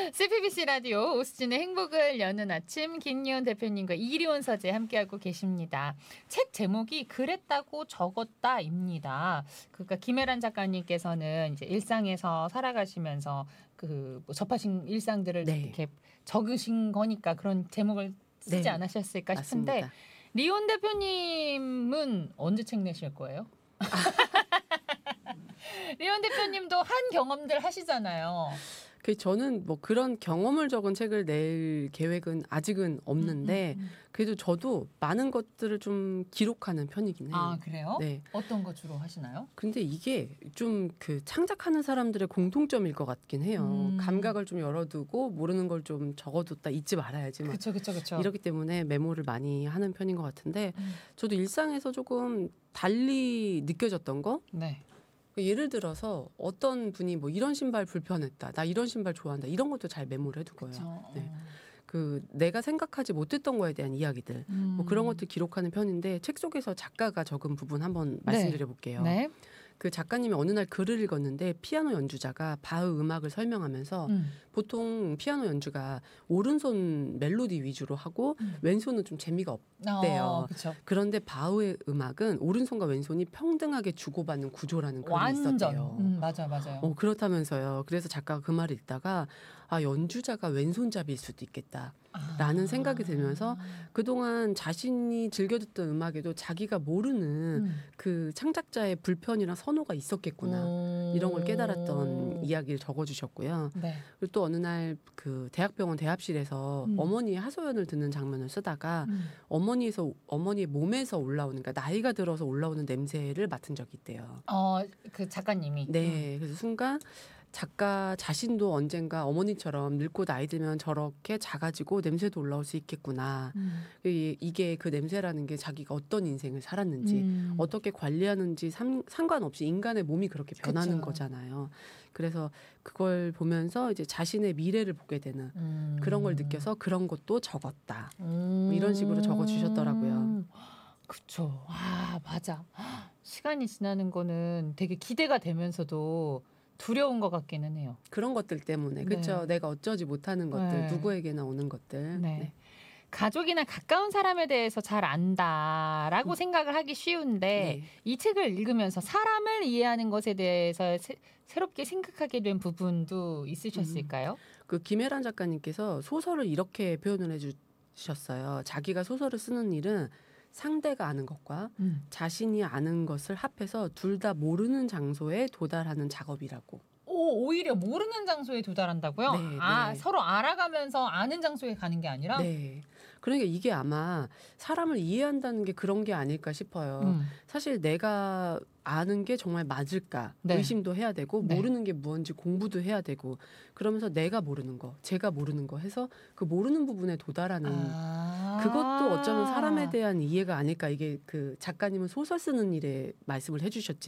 CBBC 라디오 오수진의 행복을 여는 아침 김리온 대표님과 이리온 서재 함께하고 계십니다. 책 제목이 그랬다고 적었다입니다. 그러니까 김혜란 작가님께서는 이제 일상에서 살아가시면서 뭐 접하신 일상들을 네. 이렇게 적으신 거니까 그런 제목을 쓰지 네. 않으셨을까 싶은데 맞습니다. 리온 대표님은 언제 책 내실 거예요? 리온 대표님도 한 경험들 하시잖아요. 저는 뭐 그런 경험을 적은 책을 낼 계획은 아직은 없는데 그래도 저도 많은 것들을 좀 기록하는 편이긴 해요. 아, 그래요? 네. 어떤 거 주로 하시나요? 근데 이게 좀 그 창작하는 사람들의 공통점일 것 같긴 해요. 감각을 좀 열어두고 모르는 걸 좀 적어뒀다 잊지 말아야지. 막 그렇죠. 이렇기 때문에 메모를 많이 하는 편인 것 같은데 저도 일상에서 조금 달리 느껴졌던 거? 네. 예를 들어서 어떤 분이 뭐 이런 신발 불편했다. 나 이런 신발 좋아한다. 이런 것도 잘 메모를 해두고요. 네. 내가 생각하지 못했던 거에 대한 이야기들. 뭐 그런 것들 기록하는 편인데 책 속에서 작가가 적은 부분 한번 말씀드려 볼게요. 네. 그 작가님이 어느 날 글을 읽었는데 피아노 연주자가 바흐 음악을 설명하면서 보통 피아노 연주가 오른손 멜로디 위주로 하고 왼손은 좀 재미가 없대요. 그런데 바흐의 음악은 오른손과 왼손이 평등하게 주고받는 구조라는 글이 있었대요. 맞아요. 그렇다면서요. 그래서 작가가 그 말을 읽다가 연주자가 왼손잡이일 수도 있겠다. 라는 생각이 들면서 그동안 자신이 즐겨 듣던 음악에도 자기가 모르는 그 창작자의 불편이나 선호가 있었겠구나. 이런 걸 깨달았던 이야기를 적어주셨고요. 네. 그리고 또 어느 날 그 대학병원 대합실에서 어머니의 하소연을 듣는 장면을 쓰다가 어머니의 몸에서 올라오는, 그러니까 나이가 들어서 올라오는 냄새를 맡은 적이 있대요. 그 작가님이. 네. 그래서 순간 작가 자신도 언젠가 어머니처럼 늙고 나이 들면 저렇게 작아지고 냄새도 올라올 수 있겠구나. 이게 그 냄새라는 게 자기가 어떤 인생을 살았는지 어떻게 관리하는지 상관없이 인간의 몸이 그렇게 변하는 거잖아요. 그래서 그걸 보면서 이제 자신의 미래를 보게 되는 그런 걸 느껴서 그런 것도 적었다. 뭐 이런 식으로 적어주셨더라고요. 그렇죠. 맞아. 시간이 지나는 거는 되게 기대가 되면서도 두려운 것 같기는 해요. 그런 것들 때문에. 그렇죠. 네. 내가 어쩌지 못하는 것들, 네. 누구에게나 오는 것들. 네. 가족이나 가까운 사람에 대해서 잘 안다라고 생각을 하기 쉬운데 이 책을 읽으면서 사람을 이해하는 것에 대해서 새롭게 생각하게 된 부분도 있으셨을까요? 그 김혜란 작가님께서 소설을 이렇게 표현을 해주셨어요. 자기가 소설을 쓰는 일은 상대가 아는 것과 자신이 아는 것을 합해서 둘 다 모르는 장소에 도달하는 작업이라고. 오히려 모르는 장소에 도달한다고요? 네. 서로 알아가면서 아는 장소에 가는 게 아니라? 네. 그러니까 이게 아마 사람을 이해한다는 게 그런 게 아닐까 싶어요. 사실 내가 아는 게 정말 맞을까 의심도 해야 되고 모르는 게 무언지 공부도 해야 되고 그러면서 내가 모르는 거, 제가 모르는 거 해서 그 모르는 부분에 도달하는 그것도 어쩌면 사람에 대한 이해가 아닐까. 이게 그 작가님은 소설 쓰는 일에 말씀을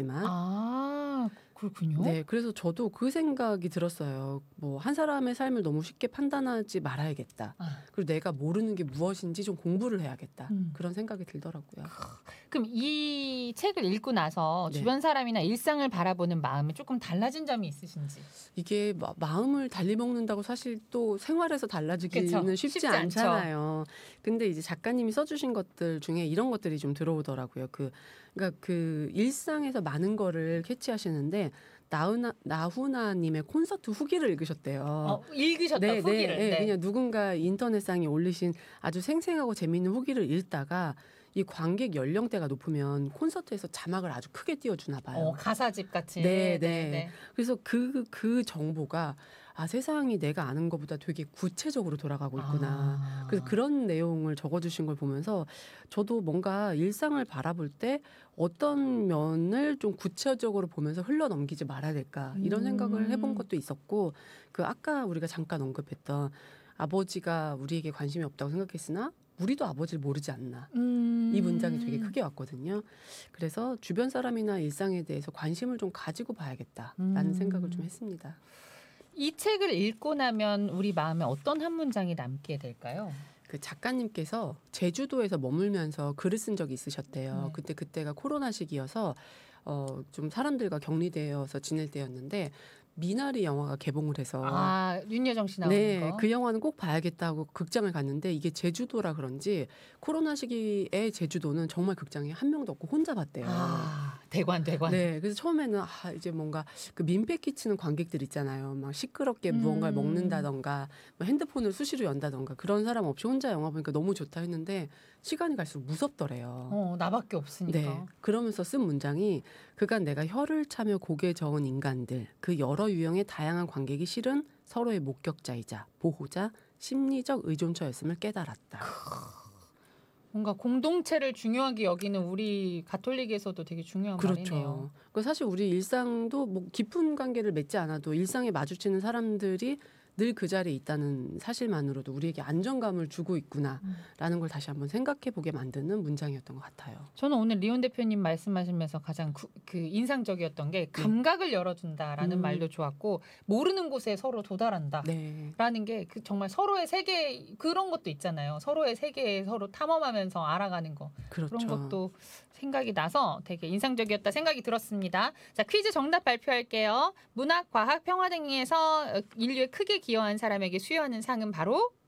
해주셨지만 그렇군요. 네, 그래서 저도 그 생각이 들었어요. 뭐 한 사람의 삶을 너무 쉽게 판단하지 말아야겠다. 그리고 내가 모르는 게 무엇인지 좀 공부를 해야겠다. 그런 생각이 들더라고요. 그럼 이 책을 읽고 나서 주변 사람이나 일상을 바라보는 마음이 조금 달라진 점이 있으신지? 이게 마음을 달리 먹는다고 사실 또 생활에서 달라지기는 쉽지 않잖아요. 근데 이제 작가님이 써주신 것들 중에 이런 것들이 좀 들어오더라고요. 그러니까 그 일상에서 많은 거를 캐치하시는데 나훈아님의 콘서트 후기를 읽으셨대요. 읽으셨다 후기를. 네. 그냥 누군가 인터넷상에 올리신 아주 생생하고 재미있는 후기를 읽다가 이 관객 연령대가 높으면 콘서트에서 자막을 아주 크게 띄워주나 봐요. 가사집 같이. 네. 그래서 그 정보가 세상이 내가 아는 것보다 되게 구체적으로 돌아가고 있구나. 그래서 그런 내용을 적어주신 걸 보면서 저도 뭔가 일상을 바라볼 때 어떤 면을 좀 구체적으로 보면서 흘러넘기지 말아야 될까 이런 생각을 해본 것도 있었고 아까 우리가 잠깐 언급했던 아버지가 우리에게 관심이 없다고 생각했으나 우리도 아버지를 모르지 않나. 이 문장이 되게 크게 왔거든요. 그래서 주변 사람이나 일상에 대해서 관심을 좀 가지고 봐야겠다라는 생각을 좀 했습니다. 이 책을 읽고 나면 우리 마음에 어떤 한 문장이 남게 될까요? 그 작가님께서 제주도에서 머물면서 글을 쓴 적이 있으셨대요. 그때가 코로나 시기여서 좀 사람들과 격리되어서 지낼 때였는데 미나리 영화가 개봉을 해서 윤여정 씨 나오는 네, 거. 그 영화는 꼭 봐야겠다고 극장을 갔는데 이게 제주도라 그런지 코로나 시기에 제주도는 정말 극장에 한 명도 없고 혼자 봤대요. 대관. 네, 그래서 처음에는 이제 뭔가 그 민폐 끼치는 관객들 있잖아요. 막 시끄럽게 무언가를 먹는다던가 뭐 핸드폰을 수시로 연다던가 그런 사람 없이 혼자 영화 보니까 너무 좋다 했는데 시간이 갈수록 무섭더래요. 나밖에 없으니까. 네, 그러면서 쓴 문장이 그간 내가 혀를 차며 고개 저은 인간들 그 여러 유형의 다양한 관객이 실은 서로의 목격자이자 보호자 심리적 의존처였음을 깨달았다. 뭔가 공동체를 중요하게 여기는 우리 가톨릭에서도 되게 중요한 말이네요. 그렇죠. 그 사실 우리 일상도 뭐 깊은 관계를 맺지 않아도 일상에 마주치는 사람들이 늘 그 자리에 있다는 사실만으로도 우리에게 안정감을 주고 있구나라는 걸 다시 한번 생각해 보게 만드는 문장이었던 것 같아요. 저는 오늘 리온 대표님 말씀하시면서 가장 그 인상적이었던 게 감각을 열어준다라는 말도 좋았고 모르는 곳에 서로 도달한다라는 게 그 정말 서로의 세계 그런 것도 있잖아요. 서로의 세계에 서로 탐험하면서 알아가는 거 그렇죠. 그런 것도 생각이 나서 되게 인상적이었다 생각이 들었습니다. 자, 퀴즈 정답 발표할게요. 문학, 과학, 평화 등에서 인류에 크게 기여한 사람에게 수여하는 상은 바로